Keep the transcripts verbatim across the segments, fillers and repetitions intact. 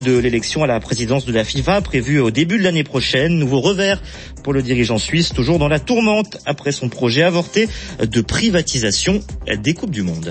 de l'élection à la présidence de la FIFA prévue au début de l'année prochaine. Nouveau revers pour le dirigeant suisse, toujours dans la tourmente après son projet avorté de privatisation des Coupes du Monde.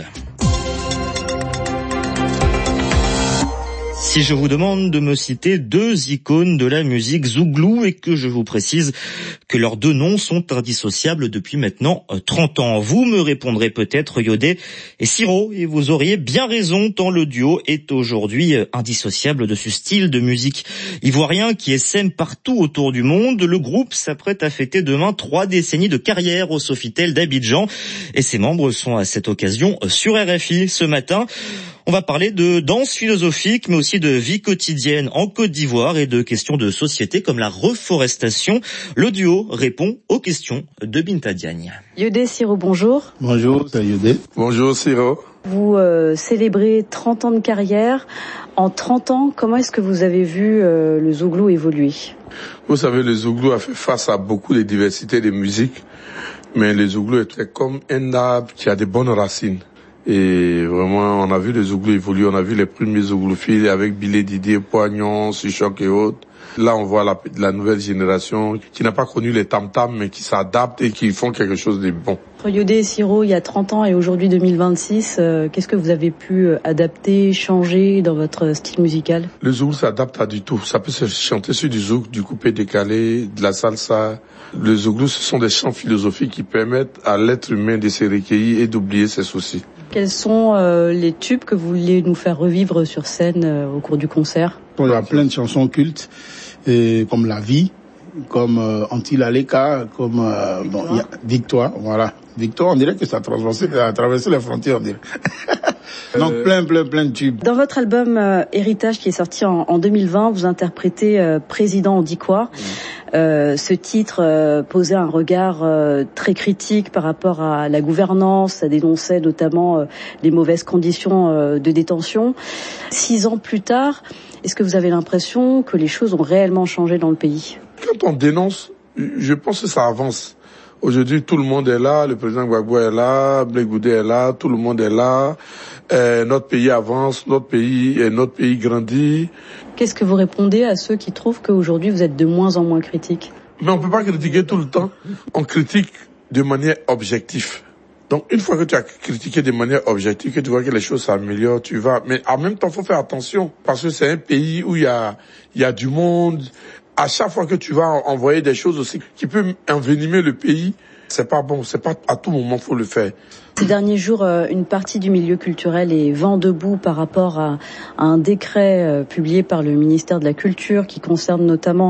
Si je vous demande de me citer deux icônes de la musique zouglou et que je vous précise que leurs deux noms sont indissociables depuis maintenant trente ans, vous me répondrez peut-être Yodé et Siro, et vous auriez bien raison tant le duo est aujourd'hui indissociable de ce style de musique ivoirien qui essaime partout autour du monde. Le groupe s'apprête à fêter demain trois décennies de carrière au Sofitel d'Abidjan et ses membres sont à cette occasion sur R F I. Ce matin, on va parler de danse philosophique, mais aussi de vie quotidienne en Côte d'Ivoire et de questions de société comme la reforestation. Le duo répond aux questions de Binta Diagne. Yodé, Siro, bonjour. Bonjour, c'est Yodé. Bonjour, Siro. Vous euh, célébrez trente ans de carrière. En trente ans, comment est-ce que vous avez vu euh, le zouglou évoluer? Vous savez, le zouglou a fait face à beaucoup de diversité de musique, mais le zouglou est comme un arbre qui a de bonnes racines. Et vraiment, on a vu les zouglous évoluer, on a vu les premiers zouglophiles avec Bilé Didier, Poignon, Suchoc et autres. Là, on voit la, la nouvelle génération qui n'a pas connu les tam-tams, mais qui s'adapte et qui font quelque chose de bon. Entre Yodé et Siro, il y a trente ans et aujourd'hui deux mille vingt-six, euh, qu'est-ce que vous avez pu adapter, changer dans votre style musical? Le zouglou s'adapte à du tout. Ça peut se chanter sur du zouk, du coupé décalé, de la salsa. Le zouglou, ce sont des chants philosophiques qui permettent à l'être humain de se recueillir et d'oublier ses soucis. Quels sont euh, les tubes que vous voulez nous faire revivre sur scène euh, au cours du concert? Il y a plein de chansons cultes, et comme La Vie, comme euh, Antilaleka, comme euh, bon, il y a Victoire, voilà. Victoire, on dirait que ça a traversé, a traversé les frontières, on dirait. Donc euh... plein, plein, plein de tubes. Dans votre album euh, Héritage qui est sorti en, en deux mille vingt, vous interprétez euh, Président, on dit quoi? Mmh. Euh, ce titre euh, posait un regard euh, très critique par rapport à la gouvernance, ça dénonçait notamment euh, les mauvaises conditions euh, de détention. Six ans plus tard, est-ce que vous avez l'impression que les choses ont réellement changé dans le pays? Quand on dénonce, je pense que ça avance. Aujourd'hui, tout le monde est là, le président Gbagbo est là, Blé Goudé est là, tout le monde est là. Euh, notre pays avance, notre pays, euh, notre pays grandit. Qu'est-ce que vous répondez à ceux qui trouvent qu'aujourd'hui vous êtes de moins en moins critique? Mais on peut pas critiquer tout le temps. On critique de manière objective. Donc, une fois que tu as critiqué de manière objective, que tu vois que les choses s'améliorent, tu vas. Mais en même temps, faut faire attention parce que c'est un pays où il y a, il y a du monde. À chaque fois que tu vas envoyer des choses aussi qui peuvent envenimer le pays, c'est pas bon. C'est pas à tout moment faut le faire. Ces derniers jours, une partie du milieu culturel est vent debout par rapport à, à un décret publié par le ministère de la Culture qui concerne notamment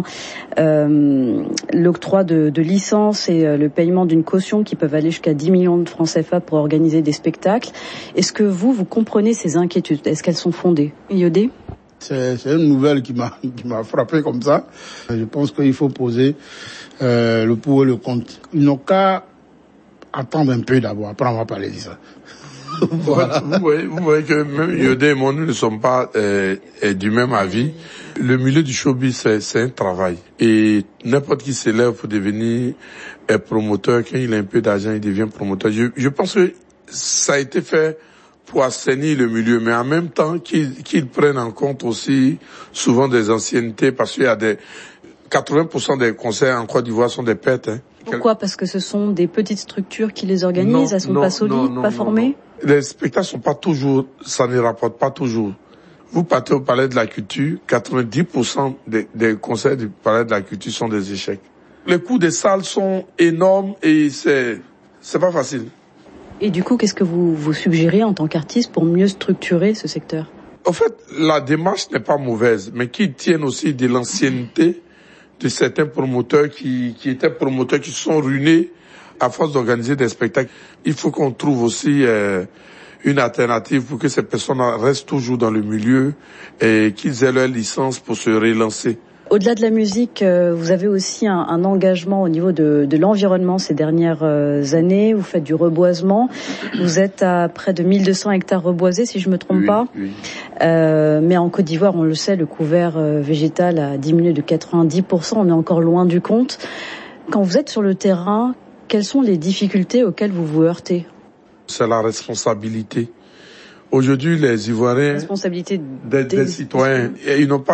euh, l'octroi de, de licences et le paiement d'une caution qui peuvent aller jusqu'à dix millions de francs C F A pour organiser des spectacles. Est-ce que vous, vous comprenez ces inquiétudes? Est-ce qu'elles sont fondées? Yodé? C'est, c'est une nouvelle qui m'a, qui m'a frappé comme ça. Je pense qu'il faut poser euh, le pour et le contre. Ils n'ont qu'à attendre un peu d'abord, après on va parler de ça. Voilà. Vous voyez, vous voyez que même Yodé et moi, nous ne sommes pas euh, du même avis. Le milieu du showbiz, c'est, c'est un travail. Et n'importe qui s'élève pour devenir euh, promoteur, quand il a un peu d'argent, il devient promoteur. Je, je pense que ça a été fait pour assainir le milieu, mais en même temps qu'ils, qu'ils prennent en compte aussi souvent des anciennetés, parce qu'il y a des quatre-vingts pour cent des concerts en Côte d'Ivoire sont des pètes. Hein. Pourquoi? Parce que ce sont des petites structures qui les organisent, non, elles sont non, pas solides, non, non, pas non, formées non. Les spectacles sont pas toujours, ça ne rapporte pas toujours. Vous partez au Palais de la Culture, quatre-vingt-dix pour cent des, des concerts du Palais de la Culture sont des échecs. Les coûts des salles sont énormes et c'est, c'est pas facile. Et du coup, qu'est-ce que vous, vous suggérez en tant qu'artiste pour mieux structurer ce secteur? En fait, la démarche n'est pas mauvaise, mais qui tiennent aussi de l'ancienneté de certains promoteurs qui, qui étaient promoteurs qui sont ruinés à force d'organiser des spectacles. Il faut qu'on trouve aussi euh, une alternative pour que ces personnes restent toujours dans le milieu et qu'ils aient leur licence pour se relancer. Au-delà de la musique, vous avez aussi un, un engagement au niveau de, de l'environnement ces dernières années. Vous faites du reboisement. Vous êtes à près de mille deux cents hectares reboisés, si je me trompe oui, pas. Oui. Euh, mais en Côte d'Ivoire, on le sait, le couvert végétal a diminué de quatre-vingt-dix pour cent. On est encore loin du compte. Quand vous êtes sur le terrain, quelles sont les difficultés auxquelles vous vous heurtez? C'est la responsabilité. Aujourd'hui, les Ivoiriens, responsabilité des, des citoyens, ils n'ont pas